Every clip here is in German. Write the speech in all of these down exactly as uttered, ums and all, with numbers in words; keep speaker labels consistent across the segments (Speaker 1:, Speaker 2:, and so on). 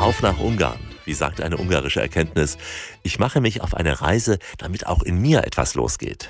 Speaker 1: Auf nach Ungarn. Wie sagt eine ungarische Erkenntnis? Ich mache mich auf eine Reise, damit auch in mir etwas losgeht.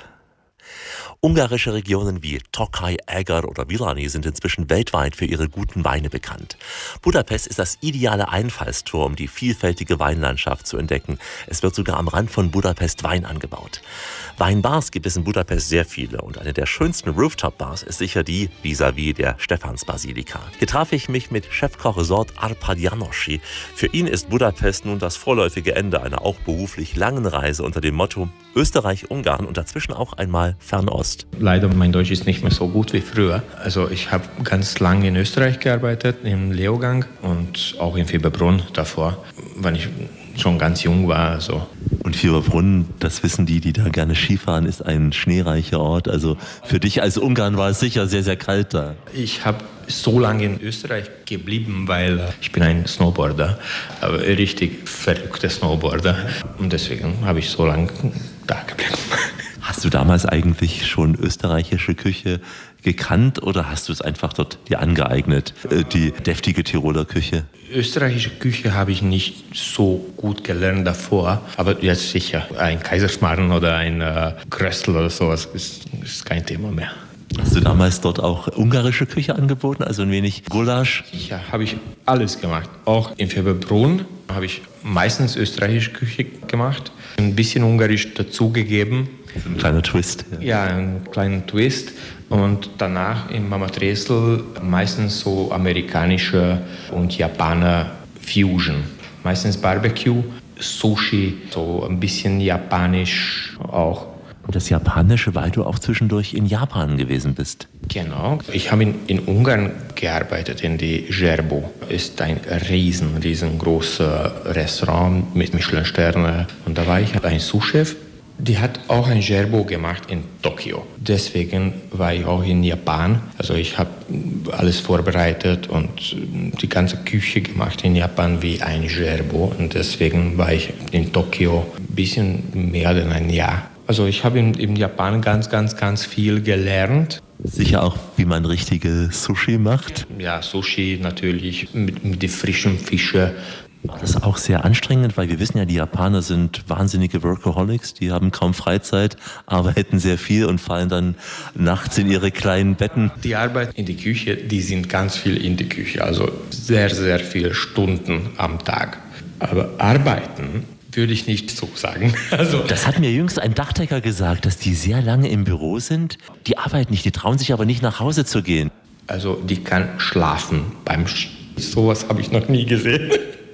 Speaker 1: Ungarische Regionen wie Tokaj, Eger oder Villany sind inzwischen weltweit für ihre guten Weine bekannt. Budapest ist das ideale Einfallstor, um die vielfältige Weinlandschaft zu entdecken. Es wird sogar am Rand von Budapest Wein angebaut. Weinbars gibt es in Budapest sehr viele und eine der schönsten Rooftop-Bars ist sicher die vis-à-vis der Stephansbasilika. Hier traf ich mich mit Chefkoch Zsolt Árpád Jánosi. Für ihn ist Budapest nun das vorläufige Ende einer auch beruflich langen Reise unter dem Motto Österreich-Ungarn und dazwischen auch einmal Fernost.
Speaker 2: Leider, mein Deutsch ist nicht mehr so gut wie früher. Also ich habe ganz lange in Österreich gearbeitet, im Leogang und auch in Fieberbrunn davor, wenn ich schon ganz jung war. Also.
Speaker 1: Und Fieberbrunn, das wissen die, die da gerne Skifahren, ist ein schneereicher Ort. Also für dich als Ungarn war es sicher sehr, sehr kalt da.
Speaker 2: Ich habe so lange in Österreich geblieben, weil ich bin ein Snowboarder, aber richtig verrückter Snowboarder. Und deswegen habe ich so lange da geblieben.
Speaker 1: Hast du damals eigentlich schon österreichische Küche gekannt oder hast du es einfach dort dir angeeignet, die deftige Tiroler Küche?
Speaker 2: Österreichische Küche habe ich nicht so gut gelernt davor, aber jetzt sicher. Ein Kaiserschmarrn oder ein äh, Kröstl oder sowas ist, ist kein Thema mehr.
Speaker 1: Hast du damals dort auch ungarische Küche angeboten, also ein wenig Gulasch?
Speaker 2: Sicher, habe ich alles gemacht. Auch in Fieberbrunn habe ich meistens österreichische Küche gemacht, ein bisschen Ungarisch dazugegeben.
Speaker 1: Ein kleiner Twist.
Speaker 2: Ja, ja einen kleinen Twist. Und danach in Mama Tresl meistens so amerikanische und Japaner Fusion. Meistens Barbecue, Sushi, so ein bisschen japanisch auch.
Speaker 1: Und das Japanische, weil du auch zwischendurch in Japan gewesen bist.
Speaker 2: Genau. Ich habe in, in Ungarn gearbeitet, in die Zserbo. Ist ein riesen, riesengroßes Restaurant mit Michelin-Sternen. Und da war ich ein Sous-Chef. Die hat auch ein Zserbo gemacht in Tokio. Deswegen war ich auch in Japan. Also ich habe alles vorbereitet und die ganze Küche gemacht in Japan wie ein Zserbo. Und deswegen war ich in Tokio ein bisschen mehr als ein Jahr. Also ich habe in, in Japan ganz, ganz, ganz viel gelernt.
Speaker 1: Sicher auch, wie man richtige Sushi macht?
Speaker 2: Ja, Sushi natürlich mit, mit den frischen Fischen.
Speaker 1: War das auch sehr anstrengend, weil wir wissen ja, die Japaner sind wahnsinnige Workaholics, die haben kaum Freizeit, arbeiten sehr viel und fallen dann nachts in ihre kleinen Betten.
Speaker 2: Die Arbeit in der Küche, die sind ganz viel in der Küche, also sehr, sehr viele Stunden am Tag. Aber arbeiten würde ich nicht so sagen. Also
Speaker 1: das hat mir jüngst ein Dachdecker gesagt, dass die sehr lange im Büro sind. Die arbeiten nicht, die trauen sich aber nicht nach Hause zu gehen.
Speaker 2: Also die kann schlafen beim Sch- sowas habe ich noch nie gesehen.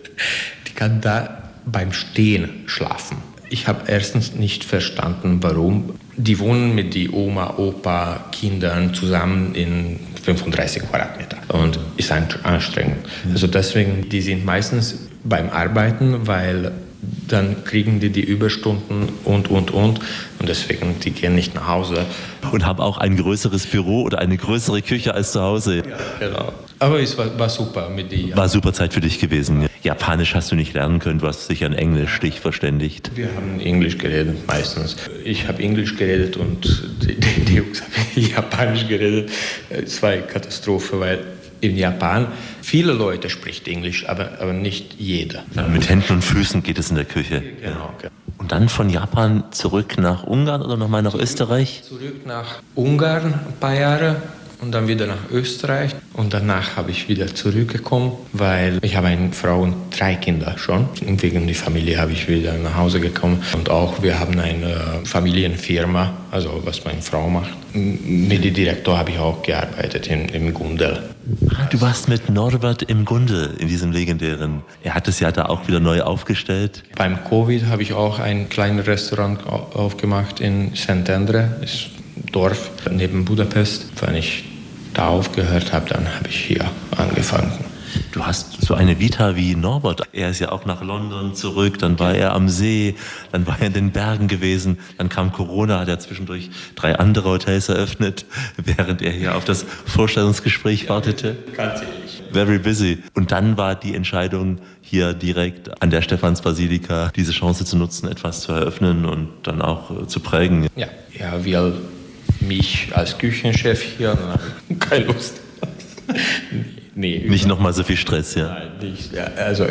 Speaker 2: Die kann da beim Stehen schlafen. Ich habe erstens nicht verstanden, warum. Die wohnen mit die Oma, Opa, Kindern zusammen in fünfunddreißig Quadratmeter und ist anstrengend. Also deswegen, die sind meistens beim Arbeiten, weil dann kriegen die die Überstunden und, und, und. Und deswegen, die gehen nicht nach Hause.
Speaker 1: Und haben auch ein größeres Büro oder eine größere Küche als zu Hause.
Speaker 2: Ja, genau. Aber es war, war super mit die.
Speaker 1: War super Zeit für dich gewesen. Japanisch hast du nicht lernen können, du hast dich an Englisch dich verständigt.
Speaker 2: Wir haben Englisch geredet meistens. Ich habe Englisch geredet und die, die, die Jungs haben Japanisch geredet. Es war eine Katastrophe, weil in Japan viele Leute sprechen Englisch, aber, aber nicht jeder.
Speaker 1: Ja, mit Händen und Füßen geht es in der Küche.
Speaker 2: Genau. Okay.
Speaker 1: Und dann von Japan zurück nach Ungarn oder nochmal nach Österreich?
Speaker 2: Zurück nach Ungarn ein paar Jahre und dann wieder nach Österreich. Und danach habe ich wieder zurückgekommen, weil ich habe eine Frau und drei Kinder schon. Und wegen der Familie habe ich wieder nach Hause gekommen. Und auch wir haben eine Familienfirma, also was meine Frau macht. Mit dem Direktor habe ich auch gearbeitet in, im Gundel.
Speaker 1: Ah, du warst mit Norbert im Gundel, in diesem legendären. Er hat es ja da auch wieder neu aufgestellt.
Speaker 2: Beim Covid habe ich auch ein kleines Restaurant aufgemacht in Szentendre, ist ein Dorf neben Budapest. Wenn ich da aufgehört habe, dann habe ich hier angefangen.
Speaker 1: Du hast so eine Vita wie Norbert. Er ist ja auch nach London zurück, dann war er am See, dann war er in den Bergen gewesen, dann kam Corona, hat er zwischendurch drei andere Hotels eröffnet, während er hier auf das Vorstellungsgespräch wartete.
Speaker 2: Ganz ehrlich.
Speaker 1: Very busy. Und dann war die Entscheidung, hier direkt an der Stephansbasilika diese Chance zu nutzen, etwas zu eröffnen und dann auch zu prägen.
Speaker 2: Ja, ja, wir mich als Küchenchef hier, keine Lust.
Speaker 1: Nee, nicht nochmal so viel Stress, ja.
Speaker 2: Nein, nicht. Ja, also